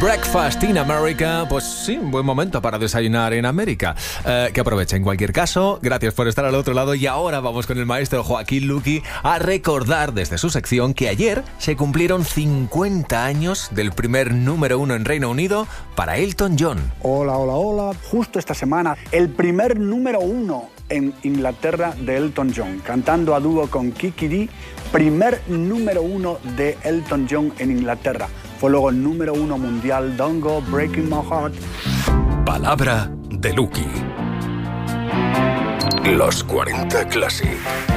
Breakfast in America, pues sí, un buen momento para desayunar en América. Que aproveche en cualquier caso. Gracias por estar al otro lado. Y ahora vamos con el maestro Joaquín Luqui a recordar desde su sección que ayer se cumplieron 50 años del primer número 1 en Reino Unido para Elton John. Hola, hola, hola. Justo esta semana, el primer número 1 en Inglaterra de Elton John, cantando a dúo con Kiki Dee, primer número 1 de Elton John en Inglaterra. Fue luego el número 1 mundial, Don't Go Breaking My Heart. Palabra de Luqui. Los 40 Classic.